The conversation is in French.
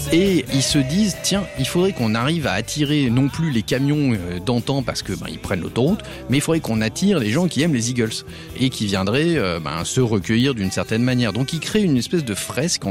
Et ils se disent, tiens, il faudrait qu'on arrive à attirer non plus les camions d'antan parce que ils prennent l'autoroute, mais il faudrait qu'on attire les gens qui aiment les Eagles et qui viendraient se recueillir d'une certaine manière. Donc ils créent une espèce de fresque